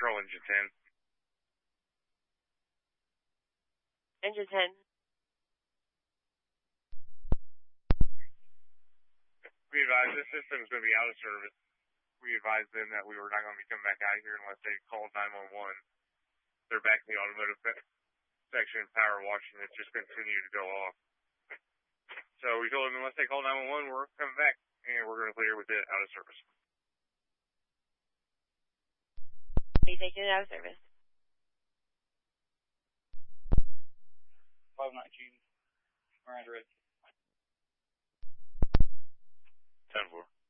Control Engine 10. Engine 10. We advised this system is going to be out of service. We advised them that we were not going to be coming back out here unless they called 911. They're back in the automotive section, power washing. It's just continued to go off. So we told them unless they call 911, we're coming back, and we're going to clear with it out of service. Base station out of service. 519, Miranda Red. 10-4.